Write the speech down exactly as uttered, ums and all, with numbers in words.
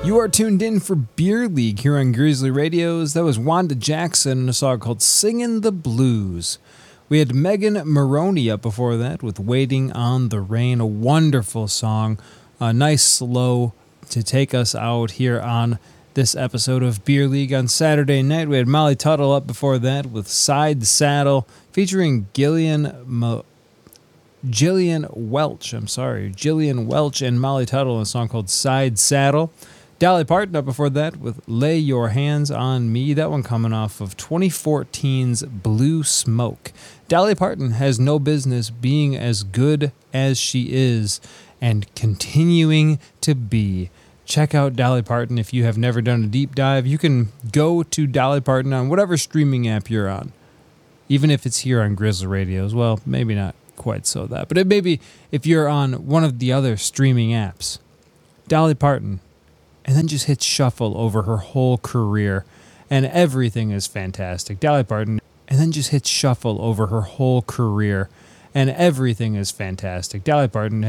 You are tuned in for Beer League here on Grizzly Radios. That was Wanda Jackson and a song called Singin' the Blues. We had Megan Maroney up before that with Waiting on the Rain, a wonderful song, a nice slow to take us out here on this episode of Beer League on Saturday night. We had Molly Tuttle up before that with Side Saddle featuring Gillian Mo- Jillian Welch. I'm sorry, Jillian Welch and Molly Tuttle in a song called Side Saddle. Dolly Parton up before that with Lay Your Hands on Me. That one coming off of twenty fourteen's Blue Smoke. Dolly Parton has no business being as good as she is and continuing to be. Check out Dolly Parton if you have never done a deep dive. You can go to Dolly Parton on whatever streaming app you're on, even if it's here on Grizzly Radios. Well, maybe not quite so that, but it maybe if you're on one of the other streaming apps, Dolly Parton, and then just hit shuffle over her whole career, and everything is fantastic. Dolly Parton, and then just hit shuffle over her whole career, and everything is fantastic. Dolly Parton